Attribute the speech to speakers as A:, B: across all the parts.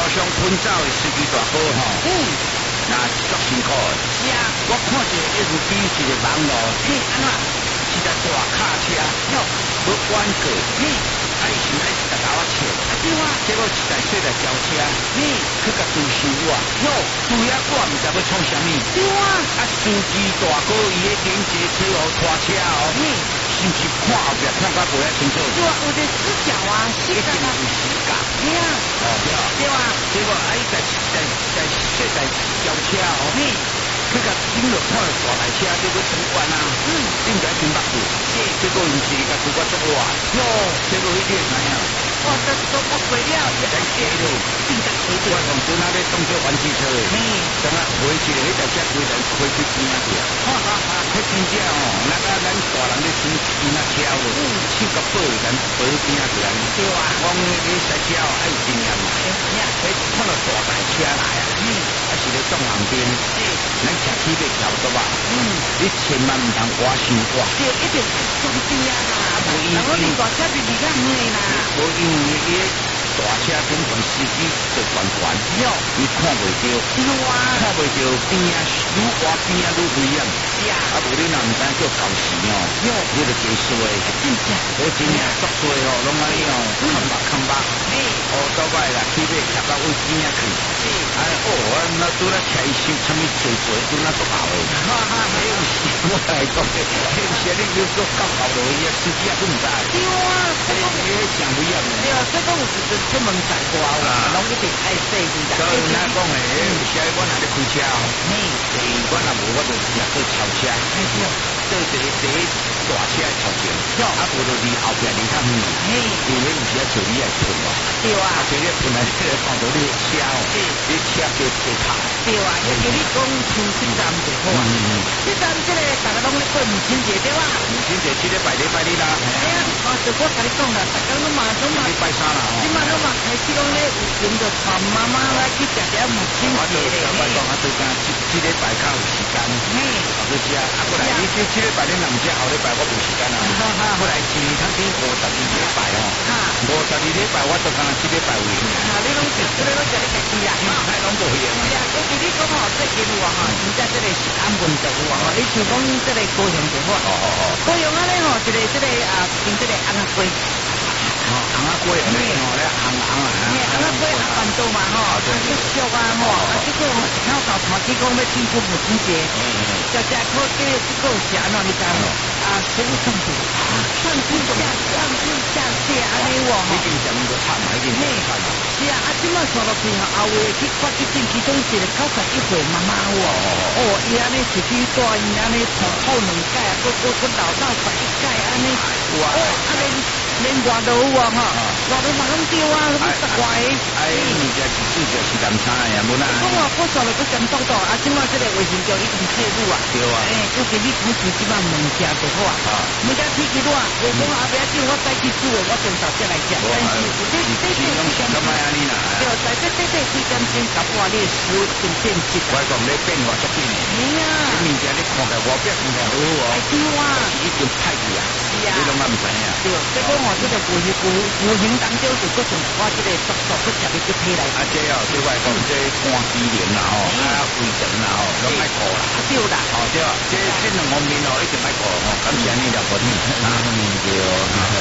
A: 上喷走的司机大哥吼，那足辛苦的。
B: 是啊，
A: 我看一个 FB 一个网络，
B: 安怎？
A: 一台大卡车，要弯过，伊先来甲我切，
B: 对啊，
A: 结果一台小台轿车，去甲追收我，追啊我毋知要创啥物，
B: 对啊，
A: 司机大哥伊咧连接车哦拖车哦，甚至看后壁看甲袂遐清楚，
B: 对啊，有的死角啊，死角啊，
A: 死角，
B: 对啊，对啊，
A: 结果伊在小台轿车哦，去甲顶落看到大台车，结果转弯啊，顶在金北路，结果毋是甲拄我足晚，结果迄个怎样？
B: 我都不会了，
A: 在街路，我从阵仔咧当做玩具车的，等下回去迄台车规人开去边仔去啊！迄真正哦，那个咱大人咧生边仔车哦，手甲抱咱抱边仔去啊！
B: 对啊，
A: 我你驶车哦爱有经验嘛，迄看到大台车来啊，还是咧撞旁边，咱骑起要桥多吧？你千万唔通我伤我，
B: 对，一定撞边啊啦，然后你大车就离较远啦。
A: 无因为伊大车跟管司机就管，你看袂到，看袂到边啊，愈挖边啊愈危险。
B: 是啊，
A: 无你若毋知叫搞事哦，你就加衰。我真正足多哦，拢安尼哦，看目。倒摆啦，去买夹到位边啊去。那拄仔骑伊收啥物做拄仔都后诶。有时我来讲，有时你要做到后头伊司机也不毋知。
B: 对啊，
A: 你上危险诶。
B: 对啊，所以讲有时阵出门在外哦，拢一定爱细致啦。
A: 所以咱讲诶，有时我若咧开车哦，我若无我就也做超车，做第一大车超前，无就离后壁离较远，因为有时啊做你爱喷哦，
B: 对啊，
A: 做你喷来你碰到你车哦，你车叫跑。
B: 对啊，就叫你讲出进站就好啊。进站这个大家拢咧过母亲节对吧？
A: 母亲节这礼拜你啦。
B: 哎呀，就我甲你讲啦，大家拢嘛
A: 礼拜三啦。
B: 你嘛拢嘛开始讲咧有闲就带妈妈来去食食母亲节咧。
A: 我讲啊，最近这礼拜较有时间，去食。过来你这礼拜你若唔食，后礼拜我无时间啊。过来一年通经52礼拜哦，52礼拜我都讲这礼拜有闲。
B: 你拢食，你拢食你家己啦，
A: 拢无闲。
B: 是啊，尤其你讲吼，最近有啊吼，真正这个是安稳的有啊吼，你像讲这个高雄就好。高雄啊咧吼，这个跟这个红龟。
A: 红啊龟安尼吼，咧红啊。
B: 红啊龟红板豆嘛吼，去俗啊吼，结果一口头头去讲要庆祝母亲节，食可这个是安怎你知无？食物中毒，上吐下泻安尼喎吼。
A: 已经什么都惨嘛，已经惨嘛。
B: 是啊，即摆算落去吼，后位去发去诊，其中一个91岁妈妈喎，伊安尼是去住院安尼痛2届，佮老到11届安尼，连外头有啊吼，外头嘛拢丢啊，拢10外个。
A: 物件是主要是南山呀，无啦。
B: 讲话不算了，佮嫌多多，即摆这个卫生局已经介入啊。
A: 对啊。
B: 就是你讲住即摆物件就好啊。物件天气热，我讲后壁叫我再去煮的，我从头再来食。但是
A: 是拢是咁安尼啦。
B: 对，在这几点钟搞不好你的食物变质。
A: 我讲你变化足紧的。
B: 是啊。
A: 这物件你看起外表看起来好哦。
B: 对啊。
A: 已经歹去啊。
B: 是啊。
A: 你拢嘛唔知影。
B: 对，所以讲我这个无形当中就各种我这个速度去食你去批来。
A: 这对我来讲，这肝机能啦吼，胃肠啦吼，拢爱顾啦。
B: 对啦。
A: 对啊，这两方面哦，一定爱顾吼。感谢你了，不你。对哦。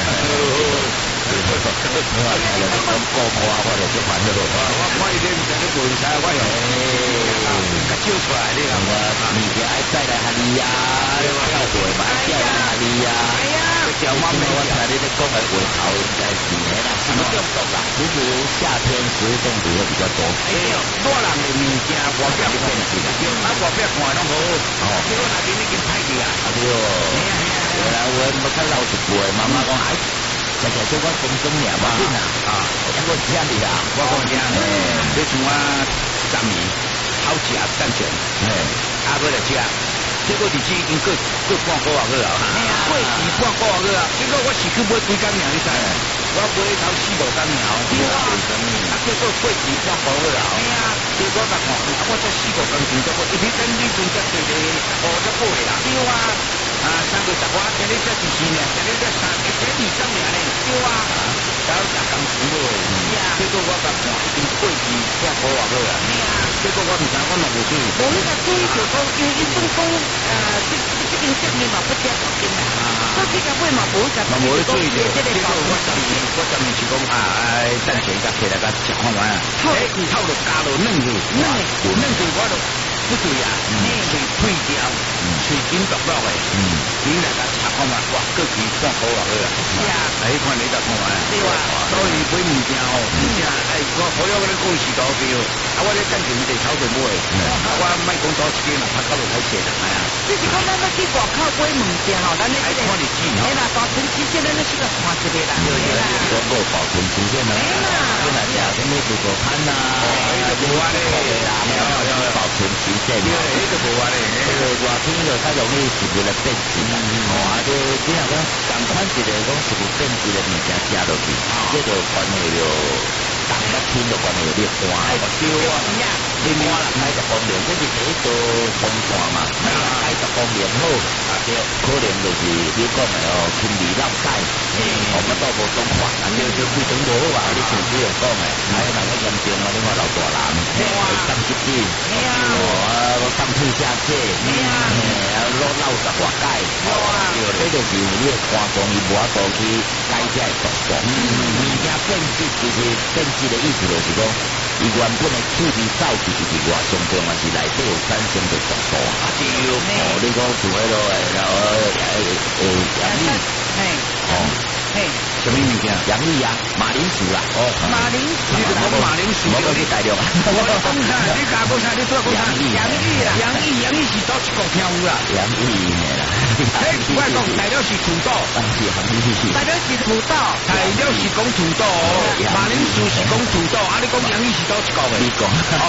A: 我顾我就做烦恼。我一点唔知你为啥，我又甲照出来你讲我物件爱带来哈你呀，教会嘛带来哈你呀。叫妈咪，我睇你哋讲嘅回头应该是什么中毒啦？其实夏天食物中毒会比较多。热人嘅物件外表变质啦，外表看拢好，结果内面已经歹去啊。对哦，我较老一辈，妈妈讲哎。食做我公公俩嘛，我听你啦，我讲听，你像我3年好食赞成，要来食，结果日子已经过半个月去啊，过时半个月去啊，结果我是去买几工尔，你知？我买头4、5工尔，结果过时半个月啊，结果甲看，我这4、5工钱都一笔等你存只对个，5只买啦，对啊。3月10我今日才14呢，今日才23年呢，对啊，早食工钱咯，结果我甲看已经过去破好啊好啊。结果我唔知，我弄无水。
B: 无迄个水就讲，因为伊总讲这边下面嘛不加条件啦，所以这个尾嘛无迄个水就这个
A: 结果我昨年是讲等下甲起来甲食看完啊。透就加落嫩去，嫩去我就不对啊，水退掉，水紧落落的，你来甲食看完，哇，过去半好啊好啊。是啊，哎，看你就看完。对啊，所以买物件吼，物件我好了我咧讲是多对，我咧赞成地炒就买，我卖讲多一间嘛，他搞到太济啦，哎呀。
B: 就是讲咱要去外口买物件吼，咱咧
A: 看日子吼。
B: 哎啦，保存期限咱咧去个看一个啦。
A: 对啦，讲过保存期限啦。哎啦，你若食什么水果摊呐？哎，就无啊咧。啦，保存期限。对，迄个无啊咧。这个热天就较容易是为了变质啦。就只要讲共款一个讲是变质的物件食落去，这就关系着。当个天就关系有寒，对啊，你看啦，开10公里，这是第一道风扇嘛，开10公里好，对，可能就是你讲的哦，轻微落晒，我们都无中法，就规整无好啊，你像这样讲的，还有哪个严重啊？你看老大人，会上疾病，上吐下泻，落10外界，这就是你肝功伊无法度去改这毒素，物件变质就是变质的意思就是讲，伊原本的气味走去就是外上重还是内底有产生的毒素。对你讲像迄落杨丽，什么物件？杨丽啊，马铃薯啦，
B: 马铃薯，
A: 你是讲马铃薯？我讲你大陆啊，我讲啥？你讲过啥？你说过啥？杨丽是倒一个跳舞啦，杨丽啦。我讲大陆是土豆，
B: 大陆是土豆，
A: 大陆是讲土豆，马铃薯是讲土豆，你讲杨丽是倒一个的？你讲，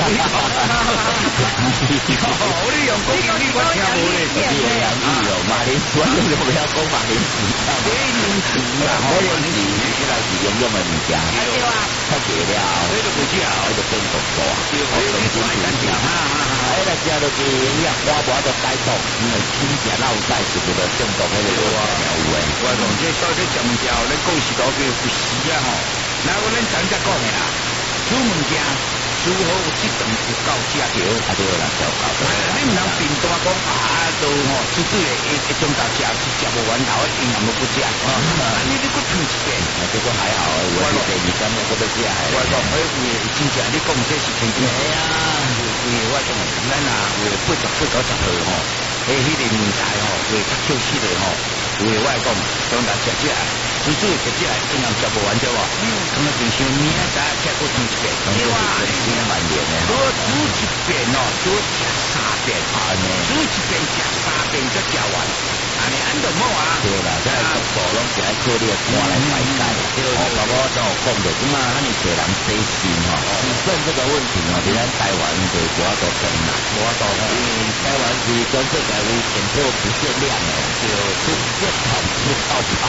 A: 我你用讲杨丽我听无咧，杨丽哦，马铃薯你就不要讲马铃薯，马铃薯啦，马铃薯起来是用的物件，对啊，太贵了，那就不叫，那就变毒素啊，我重新选掉，那食落去你啊花无就解毒，轻食落晒是不得中毒迄个有诶，我讲这到底食物件，咱讲是多叫有时啊吼，那我咱常才讲的啦，煮物件。煮好有这顿有够吃着，对啦，够够。你唔能变大讲都煮水一种到食无完头，营养都不食。你搁烫一遍，结果还好，我第2天我搁要食。我讲真正你讲这是真正。哎呀，我讲咱啊，80号吼，迄个年代吼，较少起来吼，我讲当然食，煮食营养食无完对无？咁啊，平常明仔早吃过烫一遍，对哇。如果煮一遍哦，煮吃3遍，煮一遍吃3遍才吃完，安就好啊。对啦，这毒素拢是爱靠你的肝来排解。包括像我讲的，即嘛咱们多人洗肾吼，洗肾这个问题哦，在咱台湾就无法度困难，无法度因为台湾是全世界有电波不限量的，就出电筒出泡泡。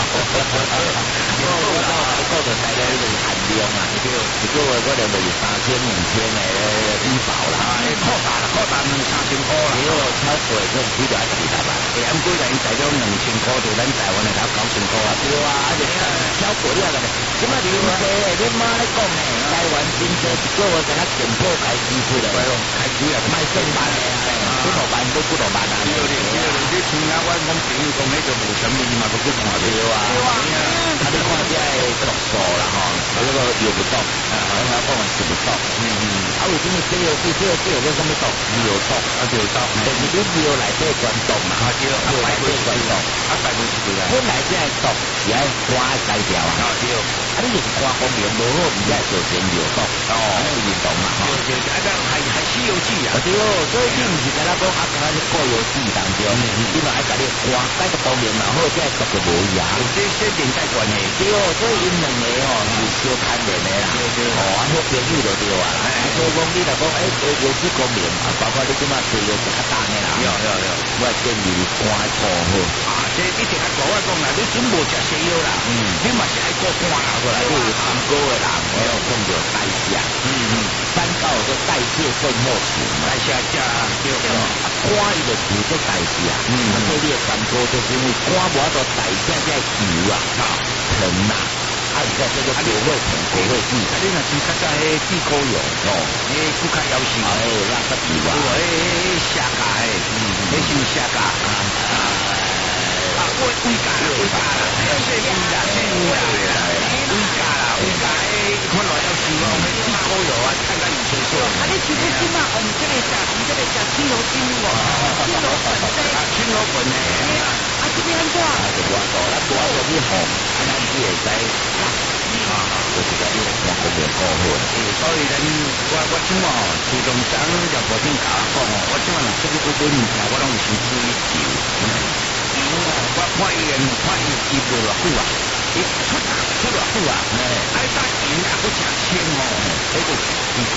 A: 我就大概迄个含量啊，一个月可能就是3000、4000的医保啦，扩大2-3千块啦。如果超过这种几多还是几大吧？按规定大约2000块，就咱台湾的到9000块啊。对啊，而且超过了个，即马你你妈咧讲呢？台湾真济一个月给他点破开支出的，开支啊，卖正版的啊，几多万都几多万啊！你像那我讲朋友讲，迄就无什么嘛，都去看着啊。你看这毒素啦吼，那个药不毒，我讲食不毒。为什么这个叫什么毒？药毒，药毒。但是你药内底全毒嘛，药内底全毒，大部分是对啦。本来这毒是爱肝解掉啊，对。你就是肝功能无好，唔该造成药毒，那个运动嘛，对，还西游记啊，对哦。所以你唔是跟他讲刚才过游记当中，你嘛爱甲你肝解个功能嘛好，这毒就无呀。这些连带关系，对哦。所以因两个是相牵连的啦，好朋友就对啊。所以讲你来讲，游记功能包括你即马吃药是较重的啦，我建议你肝错好。这一定爱做我讲啦，你准无食西药啦，你嘛是爱过肝啦，过来你有三高的人，我有讲到代谢，3高个代谢症候群，代谢症对肝伊就负责代谢所以你的三高就是因为肝无法度代谢这油啊，糖啊， 你看这个国会城，国会地，
B: 你若是较早迄地沟油哦，迄骨较夭寿，
A: 拉萨地哇，
B: 下架诶，迄是下架威加啦，威加啦，谢威啦，谢威啦，威加啦，威加诶，看落夭寿哦，迄地沟油啊，看咱以前说，你是不是嘛？我们这个青楼精哦，青楼粉的，青楼粉诶，这边安怎？
A: 我你好，咱只会使就是讲你看公园过后，
B: 所以咱我怎么自从长就无听甲我讲哦，我怎么若出去买物件，我拢有先注意住。我看伊伊卖偌久啊，伊出偌久啊，哎，当伊若搁食鲜哦，迄个奇怪，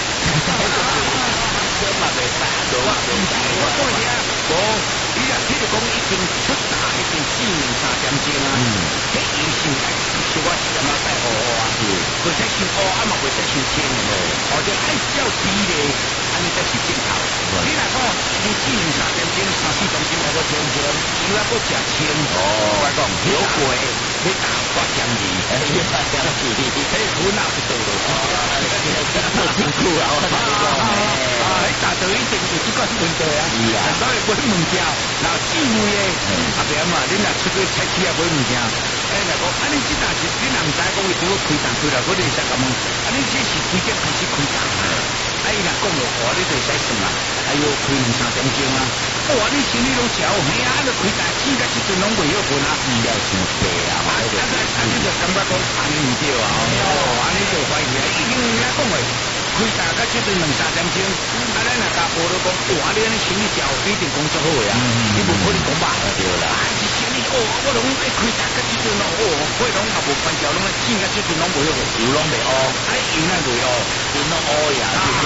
A: 这嘛袂使，
B: 我讲伊啊，无，伊啊，譬如讲已经出大，已经4年3点钟啊，迄医生是我是干嘛带好啊？袂使伤乌，啊嘛袂使伤青哦，就按照比例，安尼才是正常。你若讲你4年3点钟、3、4点钟还搁青青，伊还搁食青哦，我讲有过，你打我讲你，迄苦恼是多咯，
A: 辛苦啊！
B: 迄大道一定有即款问题啊，所以买物件，然后智慧诶，后边嘛，你若出去菜市啊买物件，来讲，你即单是你若毋知讲伊拄好开档开啦，我哋使咁问，你这是几点开始开档？伊若讲落话，你就使算啦，有开2、3点钟啊，哇，你心里拢焦，嘿啊，你开档起甲时阵拢袂晓分啊，
A: 要伤白啊，
B: 你就感觉讲安尼毋对啊，安尼就怀疑啊，已经人家讲诶。开大到即阵2、3点钟，咱若甲无了讲，哇！你安尼生意条一定工作好啊，你无可能讲歹对啦。是生意我拢开大到即阵哦，我拢也无关照，拢钱到即阵拢无好，
A: 油拢袂乌，
B: 油那袂乌，
A: 油拢乌呀，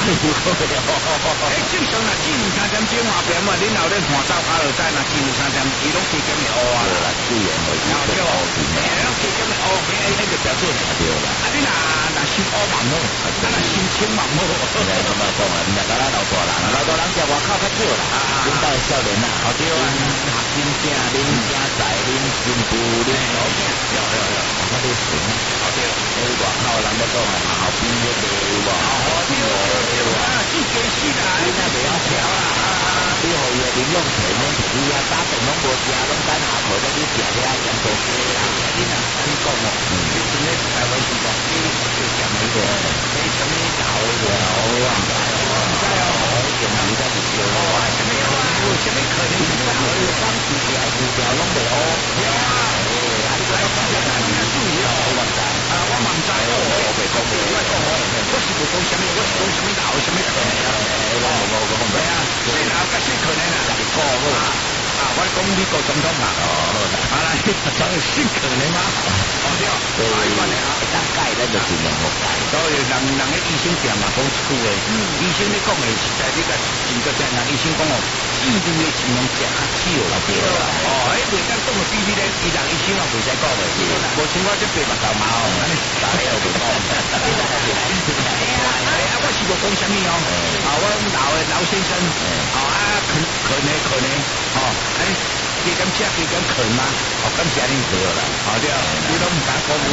B: 正常啦，4、5、3点钟后边嘛，恁老咧看走下就知，若4、5、3点，伊拢加减会乌啊。
A: 对啦，自然会乌对，
B: 拢加减会乌，迄个标准对啦。你若心乌嘛好，若心清嘛好。
A: 咁啊讲啊，唔係老大人，老大人就外口較少啦，阮兜嘅少年啊，好啲啊，學真正，恁正仔，恁新婦，恁老囝，我哋算啊，好啲，你外口人咧講啊，好邊嘅地喎，好啲啊，
B: 自己死啦，
A: 你那袂曉跳啊，你學嘢點用錢咧？你啊打電攏無食，攏等下晡咧你食咧鹽酥雞啦，你嗱你講哦，你真係台灣時講，你就講呢個，你什麼搞嘅好啊？什麼可能？當時係股票攏袂好，
B: 我嘛唔知哦，我袂講嘅，我是唔講什麼，我是講什麼鬧什麼可能啊？
A: 我
B: 係啊，即係鬧嘅先可能啊，你講我講美國總統啊，啊啦，所以先可能啊，對，
A: 大概咱就盡量冇解。
B: 所以人嘅醫生店嘛講一句嘅，醫生你講嘅實在你個真個正，人醫生講哦，智慧嘅盡量食較少啦，對啦，迄袂當講個比比咧，伊人醫生話袂使講嘅，無像我這白目頭毛，大家又袂講，我是無講什麼哦，我老先生，可能，幾咁食幾咁啃嘛，咁是安尼做啦，對，你都唔敢講話。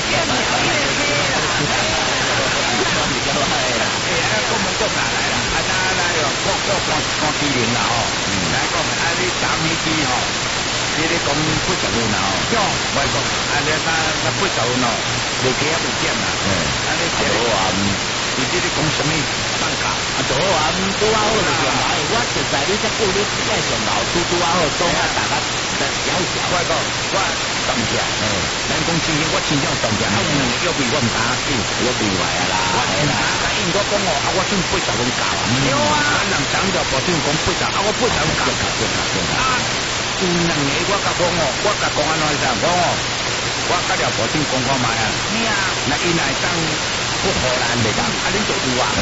B: 我冇國大來啦，來哦，國看機靈啦哦，來講你打飛機哦，你講80分啦哦，我講你80分哦，未幾啊未見啦，你這個話你這講什麼放假？
A: 做好啊，拄啊好就上來，我實在你只顧你介上樓，拄啊好，總啊大家小，
B: 我講我當家，咱講真嘅，我真正當家，要比我唔打緊，
A: 要比壞啊啦，
B: 我唔打緊，因為我講我算80分教啊，對啊，人長就保證講80，我80分教，有兩個我甲講我甲講安怎樣講我甲了保證講看賣啊，那因來當。不荷蘭嚟㗎，你做有啊？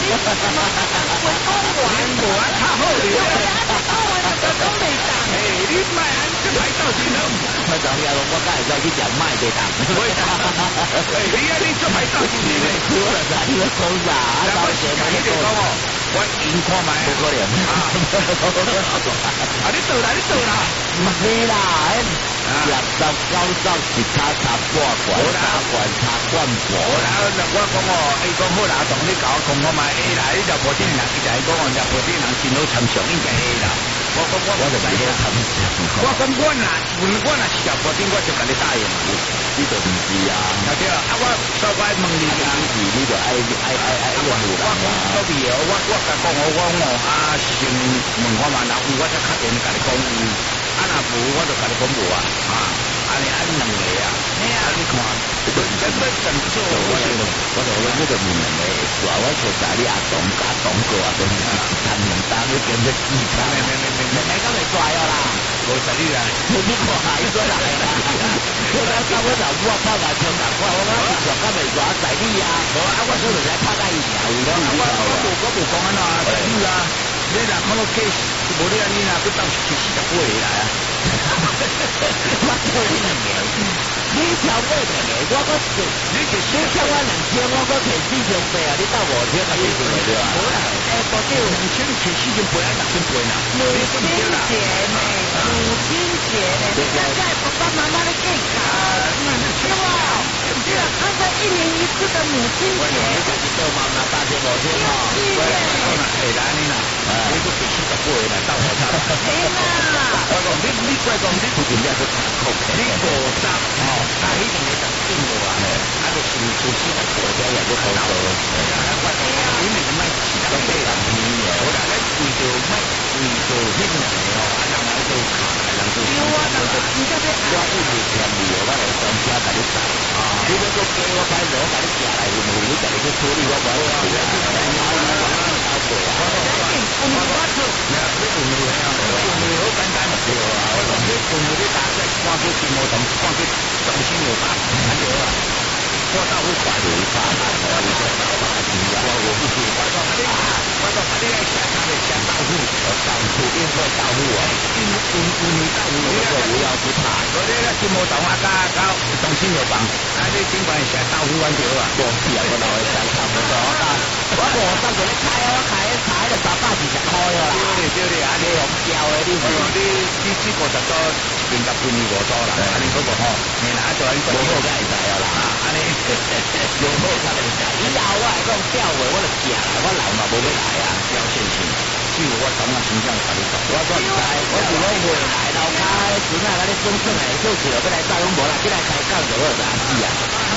B: 我太好了，你賣這牌照先啦。
A: 我講呀，我梗係再去講賣嘅檔。
B: 你這牌照先嚟，
A: 我就係呢個講啥？
B: 我時間呢個講我現看賣啊。
A: 不可能。
B: 你做啦，
A: 唔係啦， 10、9、10，一卡插半罐，插罐插罐半。
B: 我讲哦，伊讲好啦，同你搞讲我嘛会啦，你就无听人，伊就讲哦，就无听人真好参详，应该会啦。我就唔好参详。我讲我若是条无听，我就甲你答应。
A: 你就唔是啊？
B: 对啊，我所以我问你啊，
A: 你就爱用
B: 我所以我甲讲我先问我嘛，然后我才确定甲你讲有，若无我就甲你讲无啊，安尼两个啊，你看，真要怎做？
A: 我就那个闽南的说，我就在你阿东加东哥啊，东西谈两单，你跟着记他，没咁咪拽啦，
B: 无实力啊，
A: 你看下一个来啦，我讲我就我拍下枪打我讲平常咁咪拽在你啊，我说就来拍下一条，
B: 我无讲安那，在你啊，你若看到 case，无你安尼啦，佢当时去40几来啊，
A: 我做你两个。你超过两个，我搁你超我2000，我搁摕4000啊！你斗5000啊？你做对啊？
B: 无啦，到底有2000摕4000啊，6000啦。
C: 母亲节呢？母亲节呢？现在爸爸妈妈的健康，对吧？对啊，他在1年1次的母亲节。
A: 你家己做妈妈3500哦。
B: 对啦，你啦，你都摕40几啦，斗50差。
C: 天哪！
B: 我讲你过讲你不定要去查扣，你50哦，但迄定会当进无啊？就是40个过掉也就好多。你那个卖40个对啦，好啦，咱为着卖为着迄两个哦，人来做卡，人做。
C: 有啊，你这边
A: 我一直偏离，我来专家给你带。你要做给我拍手，我给你寄来，有你家己去处理，我不要。
B: 好简单就对啊！我讲你父母你打在看去金毛洞，看去中心有吧？还有啊，我到会快乐一把，我你说到把钱啊，我不是，我说你来下他的下到户，到处变做到户啊，你到户我说不要去怕，我这个金毛洞啊，到中心有房，你尽管下到户完掉啊，
A: 我是啊，我老会想差不多啊，我50个咧开啊，我开就320块啊啦，
B: 对啊，
A: 你用交的
B: 你这50个一边甲半年5组啦，安尼嗰个吼，你哪做人
A: 无好才会知啊啦，
B: 安尼
A: 无好才会知，以后我来讲钓话，我就食啦，我老嘛无要来啊，
B: 表现性，只有我当我形象甲你讲，
A: 我说唔知，我是讲回来楼骹迄阵啊，甲你算算诶，做事要来走拢无啦，你来开讲就好啦，是啊，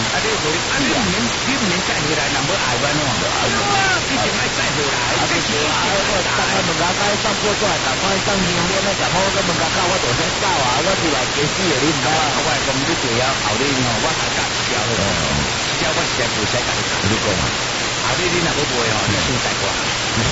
B: 你唔免再回来，人要爱阮哦，一定爱再回来，
A: 这是啊，我当我问家甲送过过来，赶快送香烟那个好，我问家我就先走啊，我是来接死的，你唔知啊？
B: 我讲你就要后日吼，我还加一条咯，一条我实在不使甲你讲，你讲啊，后日你若要卖吼，你先带过来。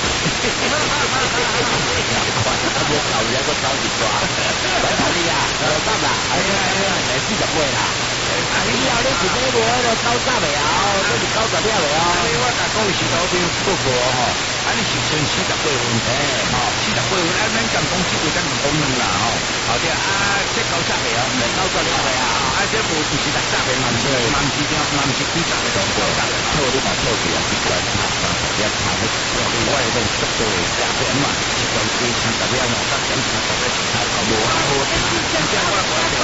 A: 我搞一个超级抓，来哪里啊？我到啦，哎呀，来40岁啦。以后你是要无迄个90的啊？这是90了的啊？
B: 我甲讲是老兵不过吼，你是剩40岁分，吼，40岁分，咱讲讲这个咱唔讲两啦吼，好的啊，这90的啊，90了的啊，这不是60的，嘛是这样，嘛是几十的，90的，
A: 错你嘛错去啊，一关差30差不多，
B: 我有种速度的加减嘛，一关30了嘛，10点30的其他搞无啊，无差，这我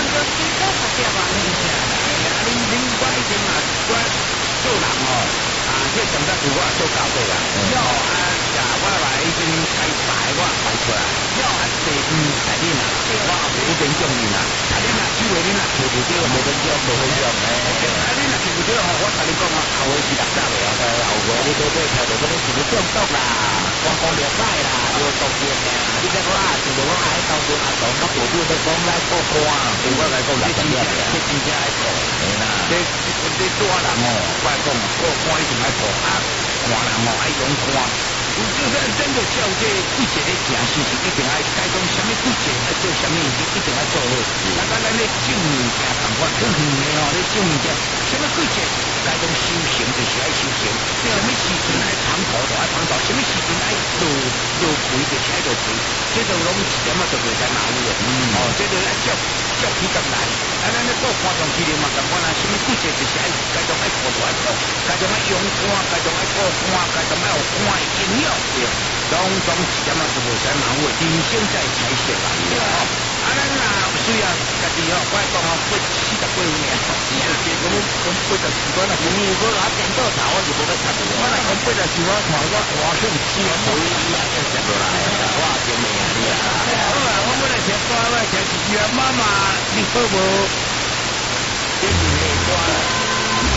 B: 恁我以前嘛，我做人哦，这上得是我做教的啦，我来已经开牌，我排出来，第5台恁啦，我后有变种恁啦，恁若手的恁若找不到，无变种，无变种，恁若找不到吼，我甲你讲啊，后回是60的啊，
A: 后回你对对，看到这个是不中毒啦，光了解啦，有毒性的，你这个啊，就是我爱到处阿东，我做都讲来过关，
B: 我来讲，这真正爱过，这大人哦，我来讲，过关一定爱过，大人哦爱用关。真就照这季节咧行，是一定爱该讲什么季节爱做什么，一定爱做好。咱咧种物件同款，做鱼的吼，咧种物件，什么季节该讲修行就是爱修行，什么时阵爱长头就爱长头，什么时阵爱落肥就是爱落肥，这就拢一点仔都袂使马虎的。这就爱照起咁来。咱咧做看上去嘛，同款啦，什么季节就是爱该种爱过就爱过，该种爱用肝，该种爱过肝，该种爱有肝的营养。对，种一点仔都袂使马虎的，人生才彩色啦，对吼。
A: 咱啦，虽然家己哦，我讲哦，40几年，结果我80多了，你如果拿电脑查，我就无要查了。我来讲80几万看我算几回呀？食落来，我真命啊！好啦，我来听歌，我来听一句妈妈，你好无？